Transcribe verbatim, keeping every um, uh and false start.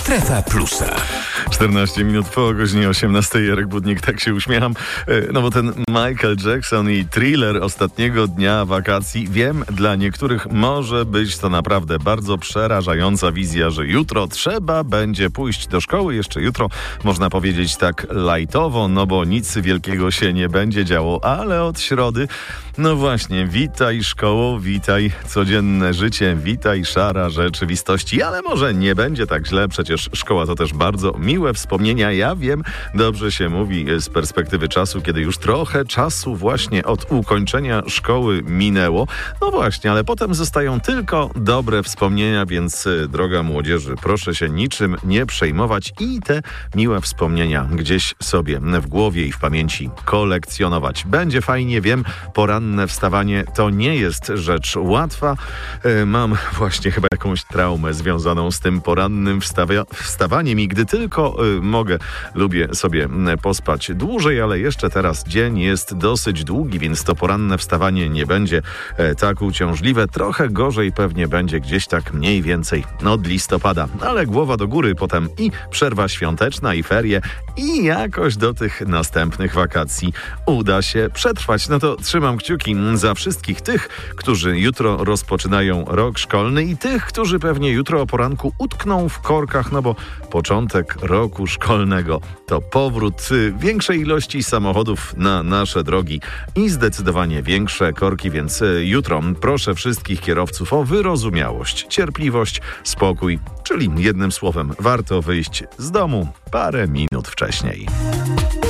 Strefa Plusa. czternaście minut po godzinie osiemnastej. Jarek Budnik, tak się uśmiecham. No bo ten Michael Jackson i Thriller ostatniego dnia wakacji, wiem, dla niektórych może być to naprawdę bardzo przerażająca wizja, że jutro trzeba będzie pójść do szkoły. Jeszcze jutro, można powiedzieć tak lajtowo, no bo nic wielkiego się nie będzie działo, ale od środy, no właśnie, witaj szkoło, witaj codzienne życie, witaj szara rzeczywistości, ale może nie będzie tak źle, przecież szkoła to też bardzo miłe wspomnienia. Ja wiem, dobrze się mówi z perspektywy czasu, kiedy już trochę czasu właśnie od ukończenia szkoły minęło. No właśnie, ale potem zostają tylko dobre wspomnienia, więc droga młodzieży, proszę się niczym nie przejmować i te miłe wspomnienia gdzieś sobie w głowie i w pamięci kolekcjonować. Będzie fajnie, wiem, poranne wstawanie to nie jest rzecz łatwa. Mam właśnie chyba jakąś traumę związaną z tym porannym wstawia- wstawaniem i gdy tylko y, mogę, lubię sobie pospać dłużej, ale jeszcze teraz dzień jest dosyć długi, więc to poranne wstawanie nie będzie e, tak uciążliwe. Trochę gorzej pewnie będzie gdzieś tak mniej więcej od listopada, ale głowa do góry, potem i przerwa świąteczna, i ferie, i jakoś do tych następnych wakacji uda się przetrwać. No to trzymam kciuki za wszystkich tych, którzy jutro rozpoczynają rok szkolny i tych, którzy pewnie jutro o poranku utkną w korkach, no bo początek roku szkolnego to powrót większej ilości samochodów na nasze drogi i zdecydowanie większe korki, więc jutro proszę wszystkich kierowców o wyrozumiałość, cierpliwość, spokój, czyli jednym słowem warto wyjść z domu parę minut wcześniej.